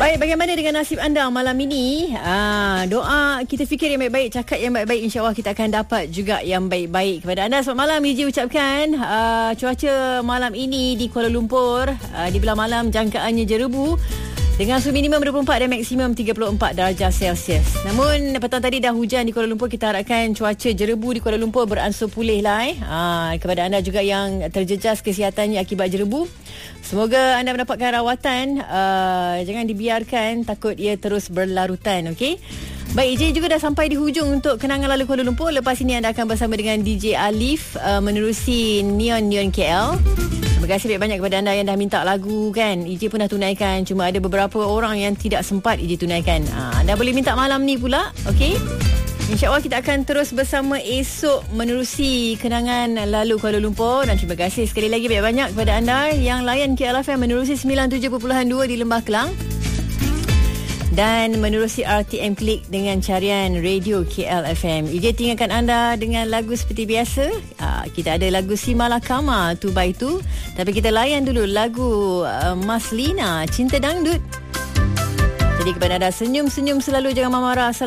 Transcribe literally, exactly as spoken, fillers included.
Baik, bagaimana dengan nasib anda malam ini? Ah, doa kita fikir yang baik-baik, cakap yang baik-baik, insya-Allah kita akan dapat juga yang baik-baik kepada anda. Selamat malam, Iji ucapkan. Ah, cuaca malam ini di Kuala Lumpur, ah, di belah malam jangkaannya jerebu dengan suhu minimum dua puluh empat dan maksimum tiga puluh empat darjah Celsius. Namun petang tadi dah hujan di Kuala Lumpur, kita harapkan cuaca jerebu di Kuala Lumpur beransur pulih lah eh. Ah, kepada anda juga yang terjejas kesihatannya akibat jerebu, semoga anda mendapatkan rawatan. Uh, jangan dibiarkan, takut ia terus berlarutan. Okey. Baik, J juga dah sampai di hujung untuk Kenangan Lalu Kuala Lumpur. Lepas ini anda akan bersama dengan D J Alif uh, menerusi Neon Neon K L. Terima kasih banyak kepada anda yang dah minta lagu kan. I J pun dah tunaikan. Cuma ada beberapa orang yang tidak sempat I J tunaikan. Ha, anda boleh minta malam ni pula. Okey. InsyaAllah kita akan terus bersama esok menerusi Kenangan Lalu Kuala Lumpur. Dan terima kasih sekali lagi banyak-banyak kepada anda yang layan K L F M menerusi sembilan puluh tujuh perpuluhan dua di Lembah Kelang. Dan menerusi R T M Klik dengan carian Radio K L F M. I J tinggalkan anda dengan lagu seperti biasa. Uh, kita ada lagu Si Malakama two by two. Tapi kita layan dulu lagu uh, Mas Lina Cinta Dangdut. Jadi kepada anda, senyum-senyum selalu, jangan marah.